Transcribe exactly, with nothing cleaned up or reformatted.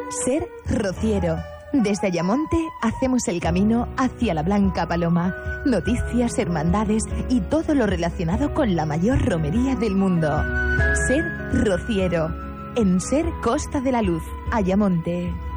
Ser Rociero. Desde Ayamonte hacemos el camino hacia la Blanca Paloma. Noticias, hermandades y todo lo relacionado con la mayor romería del mundo. Ser Rociero. En Ser Costa de la Luz, Ayamonte.